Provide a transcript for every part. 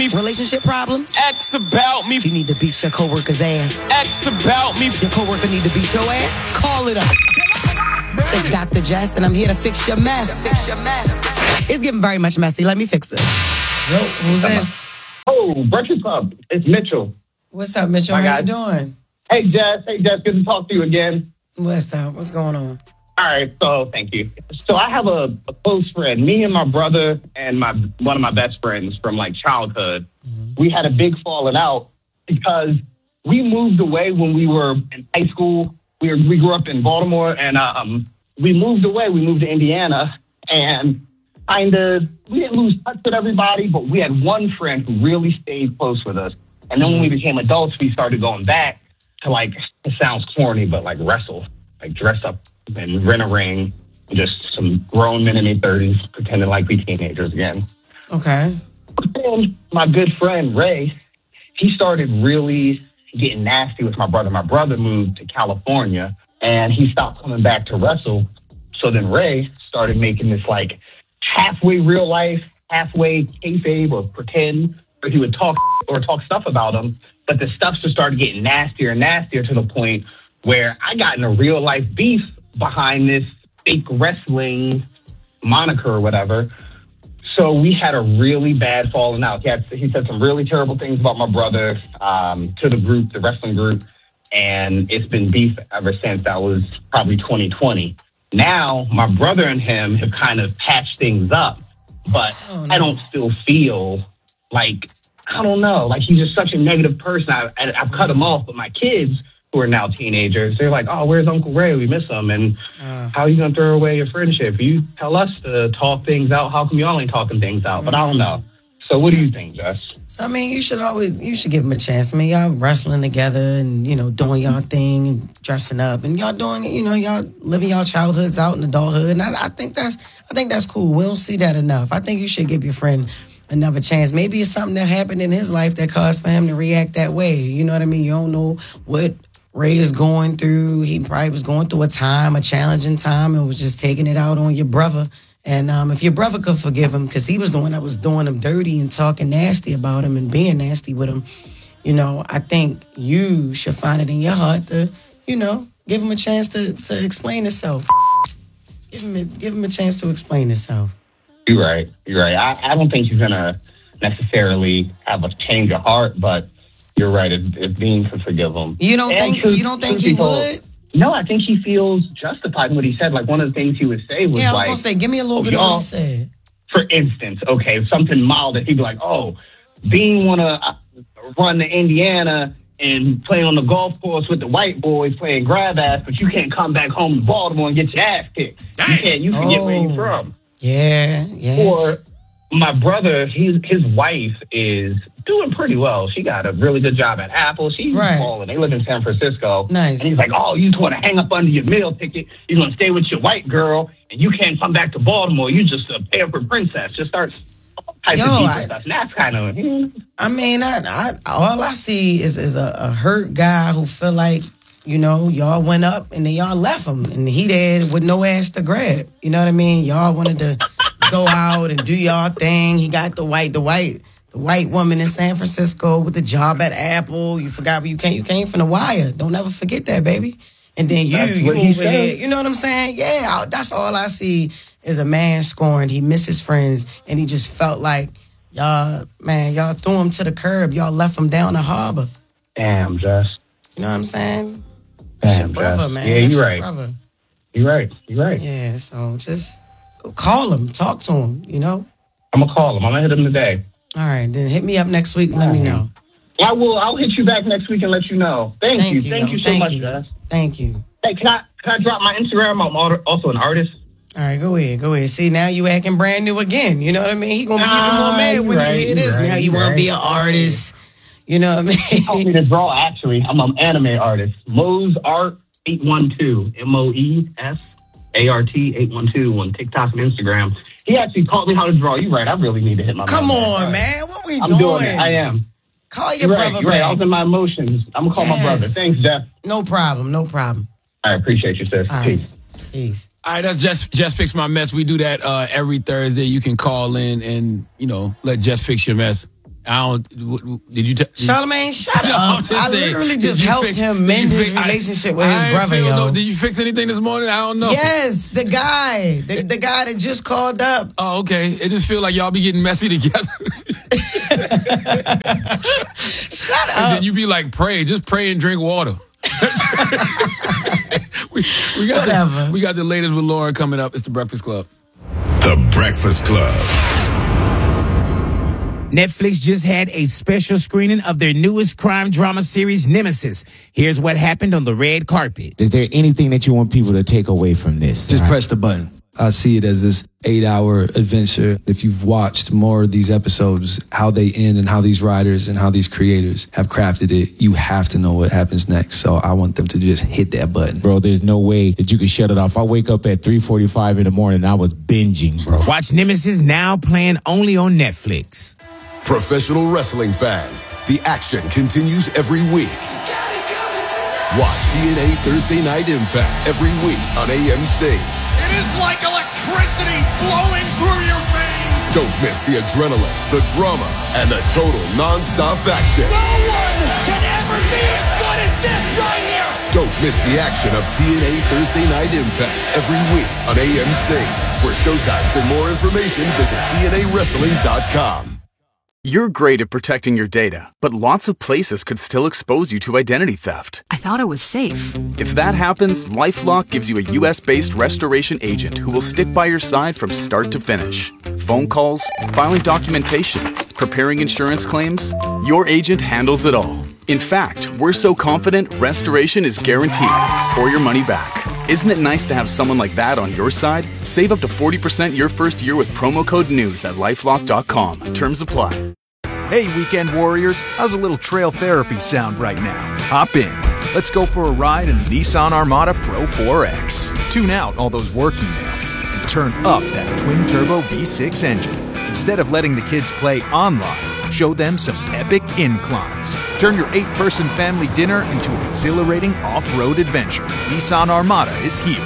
Relationship problems? X about me. You need to beat your coworker's ass. X about me. Your coworker need to beat your ass? Call it up. It's Dr. Jess, and I'm here to fix your mess. It's getting very much messy. Let me fix it. Yo, who's this? Oh, Breakfast Club. It's Mitchell. What's up, Mitchell? How you doing? Hey, Jess. Good to talk to you again. What's up? What's going on? All right, so thank you. So I have a close friend. Me and my brother and one of my best friends from like childhood, we had a big falling out because we moved away when we were in high school. We grew up in Baltimore, and we moved away. We moved to Indiana, and we didn't lose touch with everybody, but we had one friend who really stayed close with us. And then when we became adults, we started going back to, like, it sounds corny, but like wrestle, like dress up and rent a ring, just some grown men in their 30s pretending like we teenagers again. Okay. But then my good friend Ray, he started really getting nasty with my brother. My brother moved to California and he stopped coming back to wrestle. So then Ray started making this like halfway real life, halfway kayfabe or pretend, where he would talk stuff about him. But the stuff just started getting nastier and nastier to the point where I got in a real life beef behind this fake wrestling moniker or whatever. So we had a really bad falling out. He said some really terrible things about my brother to the group, the wrestling group, and it's been beef ever since. That was probably 2020. Now, my brother and him have kind of patched things up, but I don't still feel like, I don't know, like he's just such a negative person. I've cut him off, but my kids, who are now teenagers, they're like, oh, where's Uncle Ray? We miss him. And how are you going to throw away your friendship? You tell us to talk things out. How come y'all ain't talking things out? But I don't know. So what do you think, Jess? So, I mean, you should give him a chance. I mean, y'all wrestling together and, doing y'all thing and dressing up. And y'all doing it, y'all living y'all childhoods out in adulthood. And I think that's cool. We don't see that enough. I think you should give your friend another chance. Maybe it's something that happened in his life that caused for him to react that way. You know what I mean? You don't know what Ray is going through. He probably was going through a challenging time, and was just taking it out on your brother. And if your brother could forgive him, because he was the one that was doing him dirty and talking nasty about him and being nasty with him, I think you should find it in your heart to, give him a chance to explain himself. Give him a chance to explain himself. You're right. I don't think he's going to necessarily have a change of heart, but you're right. If Dean could forgive him. You don't think he would? No, I think he feels justified in what he said. Like, one of the things he would say was, I was going to say, give me a little bit of what he said. For instance, okay, something mild that he'd be like, oh, Dean want to run to Indiana and play on the golf course with the white boys playing grab ass, but you can't come back home to Baltimore and get your ass kicked. You forget where you're from. Yeah. Or my brother, his wife is doing pretty well. She got a really good job at Apple. She's balling. They live in San Francisco. Nice. And he's like, oh, you just want to hang up under your meal ticket. You're going to stay with your white girl, and you can't come back to Baltimore. You just a pampered princess. Just starts all types of deeper stuff. And that's kind of... I mean, I all I see is a hurt guy who feel like, y'all went up and then y'all left him. And he there with no ass to grab. You know what I mean? Y'all wanted to go out and do y'all thing. He got the white woman in San Francisco with the job at Apple. You forgot where you came. You came from the wire. Don't ever forget that, baby. And then you over here. You know what I'm saying? Yeah, that's all I see is a man scorned. He missed his friends, and he just felt like, y'all threw him to the curb. Y'all left him down the harbor. Damn, Jess. You know what I'm saying? That's your brother, man. Yeah, you're right. Brother. You're right. Yeah, so just call him. Talk to him, I'm going to call him. I'm going to hit him today. All right, then hit me up next week and let me know. I will. I'll hit you back next week and let you know. Thank you so much, Jess. Thank you. Hey, can I drop my Instagram? I'm also an artist. All right, go ahead. See, now you acting brand new again. You know what I mean? He gonna be even more mad when he hear this. Now you want to be an artist. You know what I mean? He told me to draw, actually. I'm an anime artist. Moes Art 812. MOESART 812 on TikTok and Instagram. He actually taught me how to draw. You're right. I really need to hit my Come on, man. What we doing? I'm doing it. I am. Call your brother back. Right. I was in my emotions. I'm going to call my brother. Thanks, Jeff. No problem. I appreciate you, sis. Peace. All right, that's Jess Fix My Mess. We do that every Thursday. You can call in and, let Jess fix your mess. Did you? Charlamagne, shut No, up. I'm just I saying, literally did just you helped fix- him did mend you his fix- relationship with I his ain't brother, feel yo. no- Did you fix anything this morning? I don't know. Yes, the guy. The guy that just called up. Oh, okay. It just feel like y'all be getting messy together. Shut And up. then you be like, just pray and drink water. we got we got the latest with Lauren coming up. It's The Breakfast Club. The Breakfast Club. Netflix just had a special screening of their newest crime drama series, Nemesis. Here's what happened on the red carpet. Is there anything that you want people to take away from this? Just press the button. I see it as this 8-hour adventure. If you've watched more of these episodes, how they end and how these writers and how these creators have crafted it, you have to know what happens next. So I want them to just hit that button. Bro, there's no way that you can shut it off. I wake up at 3:45 in the morning and I was binging, bro. Watch Nemesis now playing only on Netflix. Professional wrestling fans, the action continues every week. Watch TNA Thursday Night Impact every week on AMC. It is like electricity flowing through your veins. Don't miss the adrenaline, the drama, and the total non-stop action. No one can ever be as good as this right here. Don't miss the action of TNA Thursday Night Impact every week on AMC. For showtimes and more information, visit TNAWrestling.com. You're great at protecting your data, but lots of places could still expose you to identity theft. I thought it was safe. If that happens, LifeLock gives you a US-based restoration agent who will stick by your side from start to finish. Phone calls, filing documentation, preparing insurance claims, your agent handles it all. In fact, we're so confident restoration is guaranteed or your money back. Isn't it nice to have someone like that on your side? Save up to 40% your first year with promo code NEWS at LifeLock.com. Terms apply. Hey, weekend warriors, how's a little trail therapy sound right now? Hop in. Let's go for a ride in the Nissan Armada Pro 4X. Tune out all those work emails and turn up that twin-turbo V6 engine. Instead of letting the kids play online, show them some epic inclines. Turn your 8-person family dinner into an exhilarating off-road adventure. Nissan Armada is here.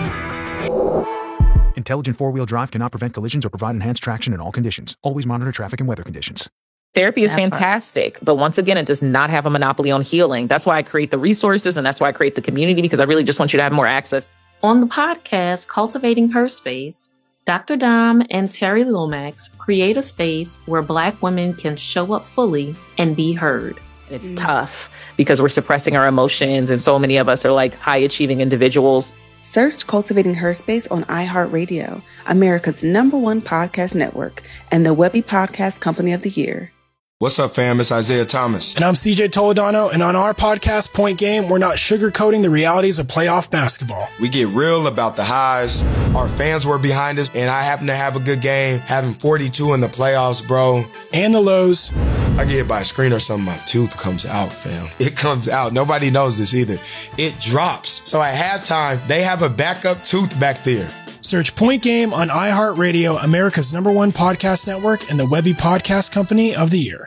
Intelligent four-wheel drive cannot prevent collisions or provide enhanced traction in all conditions. Always monitor traffic and weather conditions. Therapy is fantastic, but once again, it does not have a monopoly on healing. That's why I create the resources and that's why I create the community, because I really just want you to have more access. On the podcast, Cultivating Her Space, Dr. Dom and Terry Lomax create a space where Black women can show up fully and be heard. It's tough because we're suppressing our emotions, and so many of us are like high-achieving individuals. Search Cultivating Her Space on iHeartRadio, America's #1 podcast network, and the Webby Podcast Company of the Year. What's up, fam? It's Isaiah Thomas. And I'm CJ Toledano, and on our podcast, Point Game, we're not sugarcoating the realities of playoff basketball. We get real about the highs. Our fans were behind us, and I happen to have a good game, having 42 in the playoffs, bro. And the lows. I get hit by a screen or something, my tooth comes out, fam. It comes out. Nobody knows this either. It drops. So at halftime, they have a backup tooth back there. Search Point Game on iHeartRadio, America's #1 podcast network, and the Webby Podcast Company of the Year.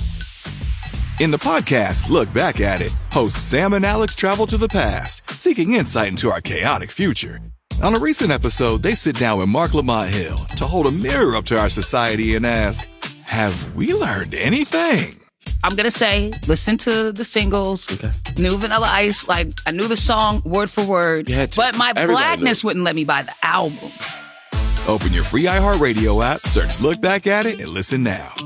In the podcast, Look Back at It, hosts Sam and Alex travel to the past, seeking insight into our chaotic future. On a recent episode, they sit down with Mark Lamont Hill to hold a mirror up to our society and ask, have we learned anything? I'm going to say, listen to the singles, New Vanilla Ice, like, I knew the song word for word, but my blackness wouldn't let me buy the album. Open your free iHeartRadio app, search Look Back at It, and listen now.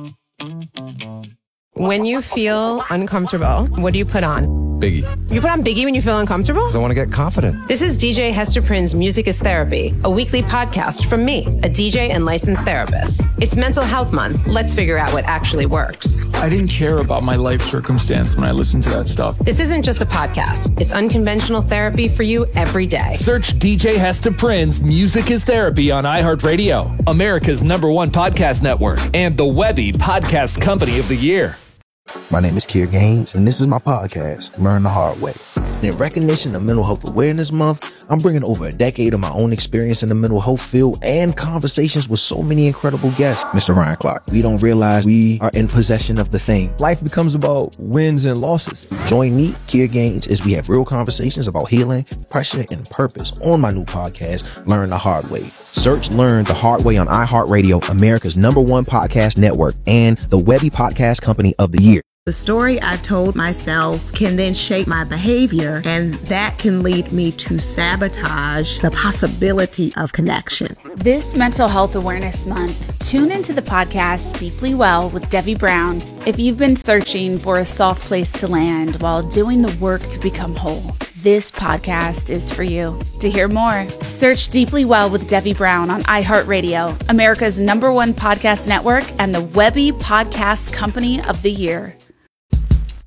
When you feel uncomfortable, what do you put on? Biggie. You put on Biggie when you feel uncomfortable? Because I want to get confident. This is DJ Hester Prynne's Music is Therapy, a weekly podcast from me, a DJ and licensed therapist. It's Mental Health Month. Let's figure out what actually works. I didn't care about my life circumstance when I listened to that stuff. This isn't just a podcast. It's unconventional therapy for you every day. Search DJ Hester Prynne's Music is Therapy on iHeartRadio, America's #1 podcast network, and the Webby Podcast Company of the Year. My name is Kier Gaines, and this is my podcast, Learn the Hard Way. And in recognition of Mental Health Awareness Month, I'm bringing over a decade of my own experience in the mental health field and conversations with so many incredible guests. Mr. Ryan Clark, we don't realize we are in possession of the thing. Life becomes about wins and losses. Join me, Kier Gaines, as we have real conversations about healing, pressure, and purpose on my new podcast, Learn the Hard Way. Search Learn the Hard Way on iHeartRadio, America's #1 podcast network, and the Webby Podcast Company of the Year. The story I've told myself can then shape my behavior, and that can lead me to sabotage the possibility of connection. This Mental Health Awareness Month, tune into the podcast Deeply Well with Debbie Brown. If you've been searching for a soft place to land while doing the work to become whole, this podcast is for you. To hear more, search Deeply Well with Debbie Brown on iHeartRadio, America's #1 podcast network, and the Webby Podcast Company of the Year.